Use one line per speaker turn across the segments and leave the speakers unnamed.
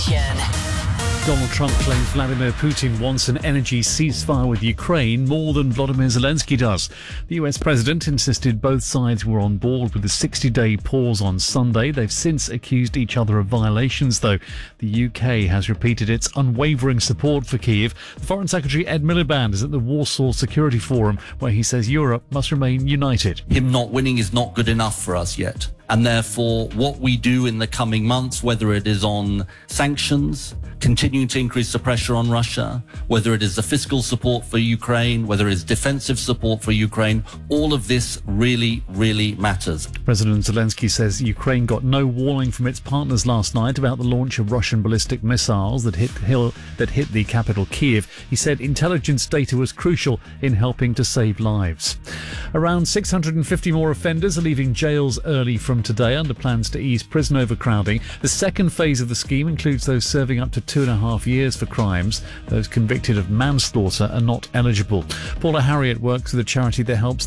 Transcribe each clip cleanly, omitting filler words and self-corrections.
Donald Trump claims Vladimir Putin wants an energy ceasefire with Ukraine more than Volodymyr Zelensky does. The US president insisted both sides were on board with the 60-day pause on Sunday. They've since accused each other of violations, though. The UK has repeated its unwavering support for Kyiv. The Foreign Secretary Ed Miliband is at the Warsaw Security Forum, where he says Europe must remain united.
Him not winning is not good enough for us yet. And therefore, what we do in the coming months, whether it is on sanctions, continuing to increase the pressure on Russia, whether it is the fiscal support for Ukraine, whether it is defensive support for Ukraine, all of this really, really matters.
President Zelensky says Ukraine got no warning from its partners last night about the launch of Russian ballistic missiles that hit the capital Kyiv. He said intelligence data was crucial in helping to save lives. Around 650 more offenders are leaving jails early from today under plans to ease prison overcrowding. The second phase of the scheme includes those serving up to 2.5 years for crimes. Those convicted of manslaughter are not eligible. Paula Harriet works with a charity that helps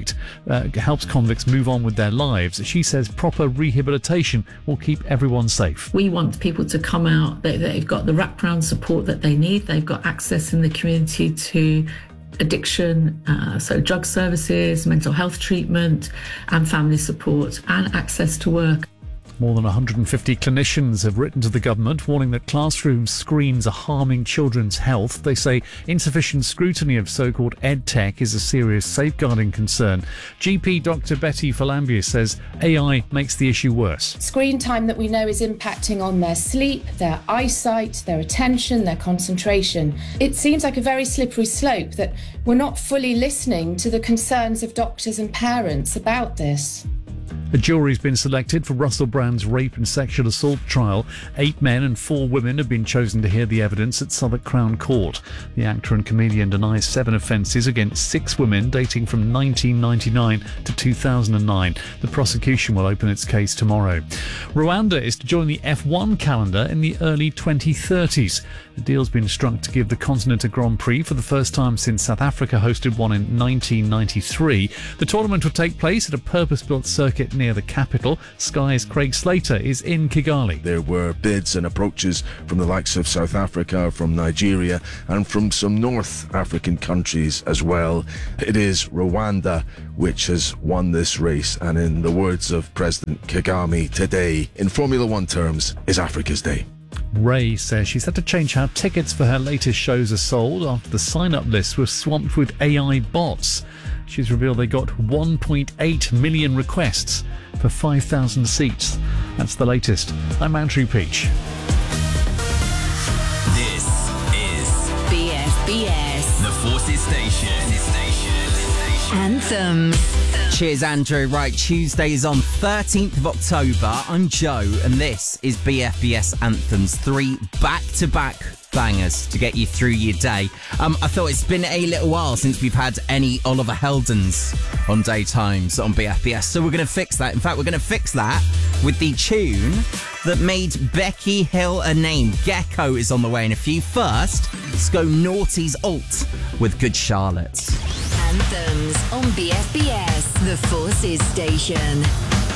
convicts move on with their lives. She says proper rehabilitation will keep everyone safe.
We want people to come out, they've got the wraparound support that they need, they've got access in the community to addiction, so drug services, mental health treatment and family support, and access to work.
More than 150 clinicians have written to the government warning that classroom screens are harming children's health. They say insufficient scrutiny of so-called EdTech is a serious safeguarding concern. GP Dr. Betty Falambius says AI makes the issue worse.
Screen time that we know is impacting on their sleep, their eyesight, their attention, their concentration. It seems like a very slippery slope that we're not fully listening to the concerns of doctors and parents about this.
A jury's been selected for Russell Brand's rape and sexual assault trial. 8 men and 4 women have been chosen to hear the evidence at Southwark Crown Court. The actor and comedian denies 7 offences against 6 women dating from 1999 to 2009. The prosecution will open its case tomorrow. Rwanda is to join the F1 calendar in the early 2030s. The deal's been struck to give the continent a Grand Prix for the first time since South Africa hosted one in 1993. The tournament will take place at a purpose-built circuit near the capital. Sky's Craig Slater is in Kigali.
There were bids and approaches from the likes of South Africa, from Nigeria, and from some North African countries as well. It is Rwanda which has won this race, and in the words of President Kagame, today, in Formula One terms, is Africa's day.
Ray says she's had to change how tickets for her latest shows are sold after the sign-up list was swamped with AI bots. She's revealed they got 1.8 million requests for 5,000 seats. That's the latest. I'm Andrew Peach.
This is BFBS, the Forces Station. Anthems.
Cheers, Andrew. Right, Tuesday is on 13th of October. I'm Joe, and this is BFBS Anthems. 3 back-to-back bangers to get you through your day. I thought it's been a little while since we've had any Oliver Heldens on daytimes on BFBS, so we're going to fix that. In fact, we're going to fix that with the tune that made Becky Hill a name. Gecko is on the way in a few. First, let's go Naughty's Alt with Good Charlotte.
Anthems on BFBS, the Forces Station.